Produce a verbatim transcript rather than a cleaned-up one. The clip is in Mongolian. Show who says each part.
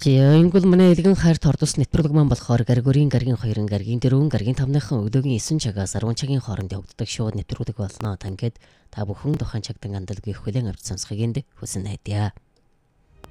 Speaker 1: Ингл манай элгэн хайр тордус нэвтрүүлэг маань болохоор гаргурийн гаргийн хоёрын гаргийн дөрвөн гаргийн тавныхан өдөөгийн эсэн чагаас арван цагийн хооронд явагддаг шоуд нэвтрүүлэг болно. Тангээд та бүхэн тухайн чагтан андалгийн хүлээн авч сонсхийг хүсэн найдаа.